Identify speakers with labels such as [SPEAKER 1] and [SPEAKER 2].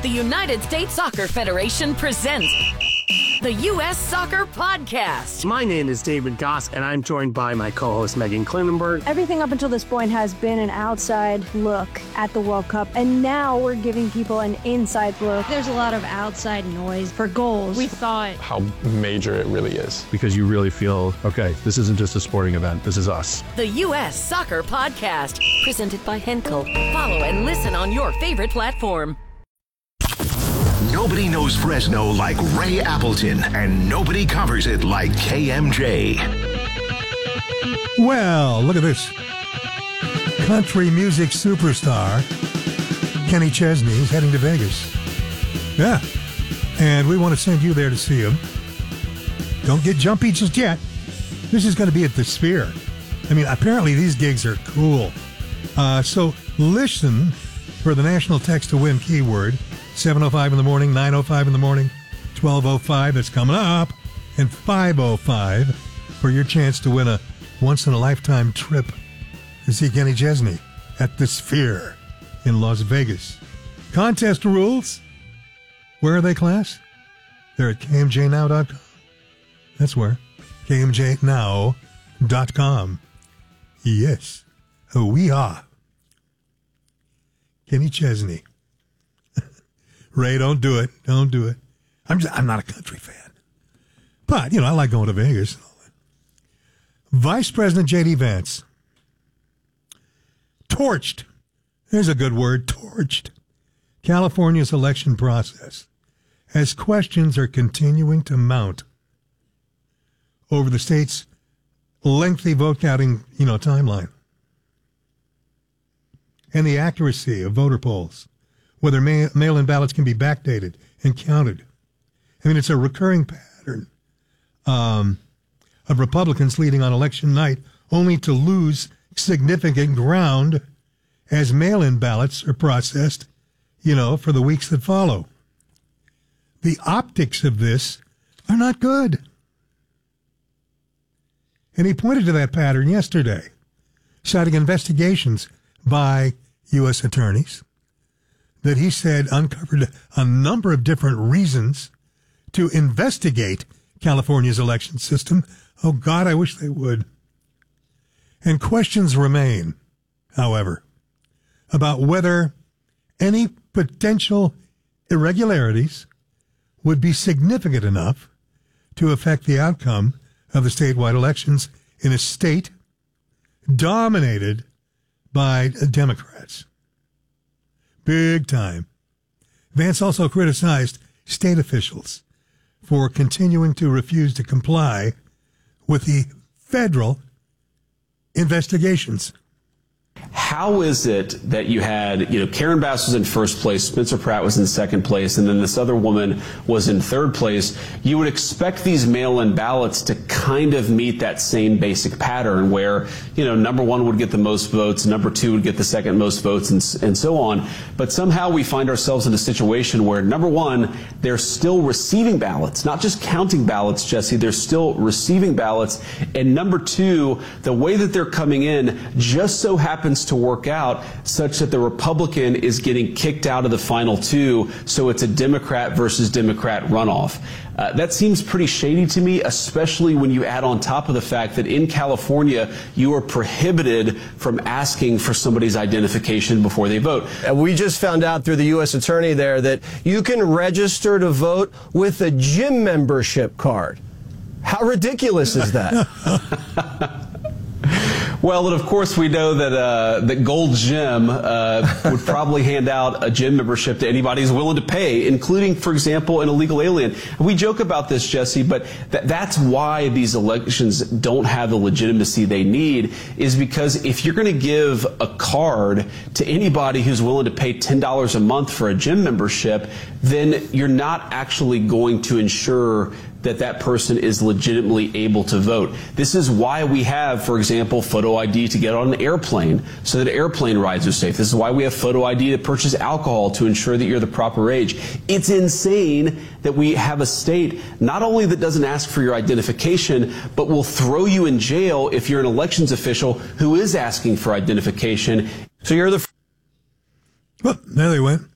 [SPEAKER 1] The United States Soccer Federation presents the U.S. Soccer Podcast.
[SPEAKER 2] My name is David Goss, and I'm joined by my co-host Megan Klinenberg.
[SPEAKER 3] Everything up until this point has been an outside look at the World Cup, and now we're giving people an inside look.
[SPEAKER 4] There's a lot of outside noise for goals.
[SPEAKER 5] We thought
[SPEAKER 6] how major it really is.
[SPEAKER 7] Because you really feel, okay, this isn't just a sporting event, this is us.
[SPEAKER 1] The U.S. Soccer Podcast, presented by Henkel. Follow and listen on your favorite platform.
[SPEAKER 8] Nobody knows Fresno like Ray Appleton, and nobody covers it like KMJ.
[SPEAKER 9] Well, look at this. Country music superstar Kenny Chesney is heading to Vegas. Yeah. And we want to send you there to see him. Don't get jumpy just yet. This is going to be at the Sphere. I mean, apparently these gigs are cool. So listen for the national text to win keyword. 7:05 in the morning, 9:05 in the morning, 12:05, that's coming up, and 5:05 for your chance to win a once-in-a-lifetime trip to see Kenny Chesney at the Sphere in Las Vegas. Contest rules. Where are they, class? They're at KMJNow.com. That's where. KMJNow.com. Yes. We are. Kenny Chesney. Ray, don't do it. Don't do it. I'm not a country fan. But, I like going to Vegas. Vice President J.D. Vance. Torched. There's a good word. Torched. California's election process as questions are continuing to mount over the state's lengthy vote counting, timeline and the accuracy of voter polls. Whether mail-in ballots can be backdated and counted. I mean, it's a recurring pattern of Republicans leading on election night only to lose significant ground as mail-in ballots are processed, for the weeks that follow. The optics of this are not good. And he pointed to that pattern yesterday, citing investigations by U.S. attorneys that he said uncovered a number of different reasons to investigate California's election system. Oh, God, I wish they would. And questions remain, however, about whether any potential irregularities would be significant enough to affect the outcome of the statewide elections in a state dominated by Democrats. Big time. Vance also criticized state officials for continuing to refuse to comply with the federal investigations.
[SPEAKER 10] How is it that you had, Karen Bass was in first place, Spencer Pratt was in second place, and then this other woman was in third place? You would expect these mail-in ballots to kind of meet that same basic pattern where, number one would get the most votes, number two would get the second most votes, and so on. But somehow we find ourselves in a situation where, number one, they're still receiving ballots, not just counting ballots, Jesse, they're still receiving ballots. And number two, the way that they're coming in just so happens to work out such that the Republican is getting kicked out of the final two, so it's a Democrat versus Democrat runoff. That seems pretty shady to me, especially when you add on top of the fact that in California, you are prohibited from asking for somebody's identification before they vote.
[SPEAKER 11] And we just found out through the U.S. Attorney there that you can register to vote with a gym membership card. How ridiculous is that?
[SPEAKER 10] Well, and of course we know that Gold Gym would probably hand out a gym membership to anybody who's willing to pay, including, for example, an illegal alien. We joke about this, Jesse, but that's why these elections don't have the legitimacy they need, is because if you're going to give a card to anybody who's willing to pay $10 a month for a gym membership, then you're not actually going to ensure that that person is legitimately able to vote. This is why we have, for example, photo ID to get on an airplane so that airplane rides are safe. This is why we have photo ID to purchase alcohol to ensure that you're the proper age. It's insane that we have a state not only that doesn't ask for your identification, but will throw you in jail if you're an elections official who is asking for identification.
[SPEAKER 11] So you're the...
[SPEAKER 9] Well, there they went.